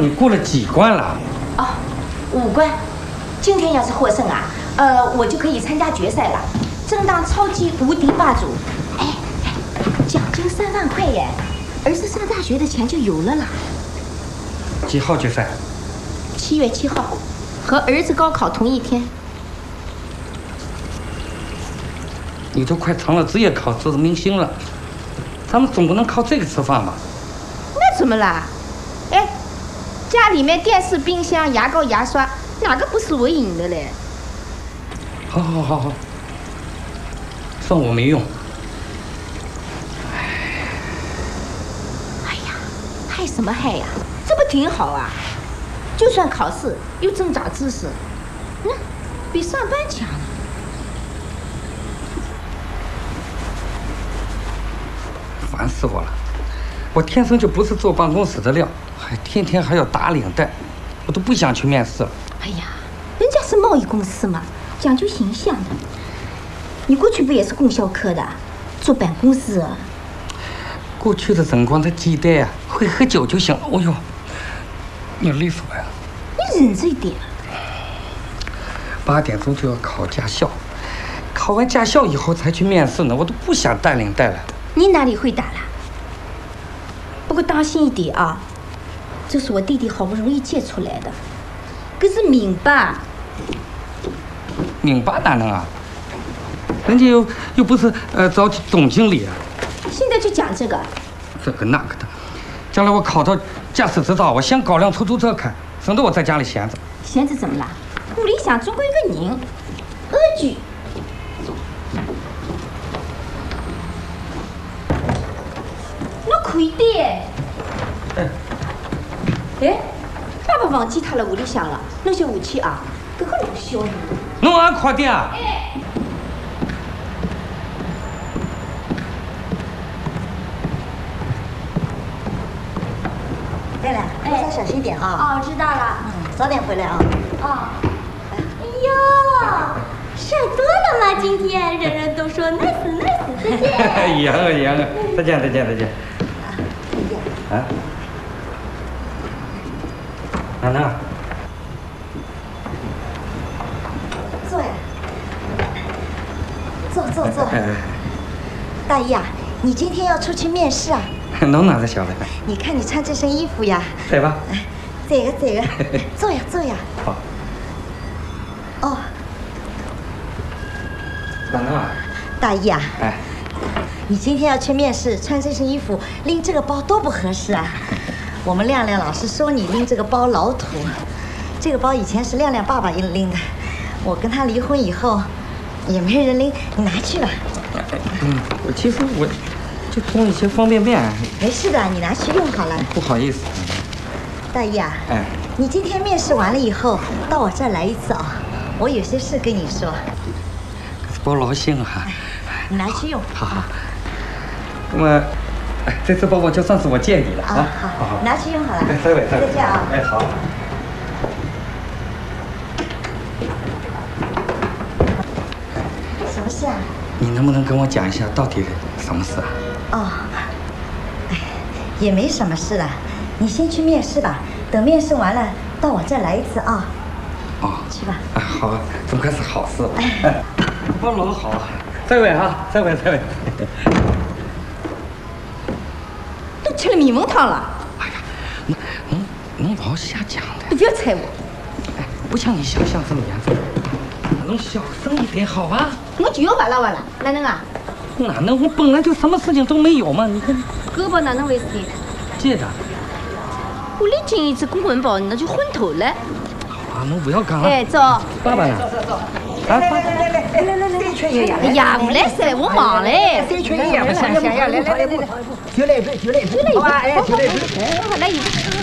你过了几关了？ 哦，5关。今天要是获胜啊，我就可以参加决赛了，争当超级无敌霸主。哎，奖金3万块耶！儿子上大学的钱就有了啦。 几号决赛 ？7月7号，和儿子高考同一天。 你都快成了职业考试的明星了，咱们总不能靠这个吃饭吧？ 那怎么啦？哎，家里面电视、冰箱、牙膏、牙刷，哪个不是我赢的嘞？ 好，算我没用。 哎呀，害什么害呀？这不挺好啊？就算考试又增长知识，比上班强呢。 烦死我了！我天生就不是坐办公室的料，天天还要打领带，我都不想去面试了。 哎呀，人家是贸易公司嘛，讲究形象的。你过去不也是供销科的，坐办公室啊？ 过去的辰光在简单呀，会喝酒就行了。哎呦，你累死我呀！ 你忍着一点。 8点钟就要考驾校，考完驾校以后才去面试呢，我都不想带领带了。 你哪里会打啦？不过当心一点啊，这是我弟弟好不容易借出来的，可是敏巴。 敏巴哪能啊？人家又不是找总经理啊。 现在就讲这个那个的，将来我考到驾驶执照，我先搞辆出租车开，省得我在家里闲着。 闲着怎么啦？屋里向总归一个人，安居。可以的。哎，爸爸忘记他了屋里向了，那些武器啊，这个老小人。 侬也快点啊！ 哎。 亮亮，路上小心点啊！ 哦，知道了。 早点回来啊！ 哦。哎呦，帅多了吗？今天人人都说 nice， 再见。 一样啊！再见。啊？哪能？ 坐呀，坐。大姨啊，你今天要出去面试啊？ 侬哪个晓得？ 你看你穿这身衣服呀。 对吧？ 这个，坐呀。 好。 哦。 哪能啊？ 大姨啊。 哎。 你今天要去面试，穿这身衣服，拎这个包多不合适啊！我们亮亮老师说你拎这个包老土，这个包以前是亮亮爸爸拎的，我跟他离婚以后，也没人拎，你拿去吧。 其实我就装一些方便面。 没事的，你拿去用好了。 不好意思。 大姨啊， 哎， 你今天面试完了以后，到我这儿来一次啊，我有些事跟你说。 可是包劳心啊。 你拿去用。 好。那么，这次包就算是我借你了啊！ 好，拿去用好了。 再会。 再见啊！ 哎，好。 什么事啊？ 你能不能跟我讲一下到底什么事啊？ 哦，也没什么事了，你先去面试吧。等面试完了，到我这儿来一次啊。 哦， 去吧。 好，总该是好事。包老好。再会啊！再会。 都吃了米蒙汤了。 哎呀，侬老瞎讲的。 你不要猜我。 哎，不像你想象这么严重。侬小声一点好吧？ 我就要哇啦，哪能啊？ 哪能？我本来就什么事情都没有嘛。你看， 胳膊哪能回事的？ 借的。 屋里进一只公文包，那就昏头了。 好啊，侬不要讲了。 哎，走。 爸爸呢？ 来，3缺1呀！ 哎呀，不来噻，我忙嘞。 3缺1呀！不想呀！来，就来一杯，好吧？哎，就来一杯。 来一杯。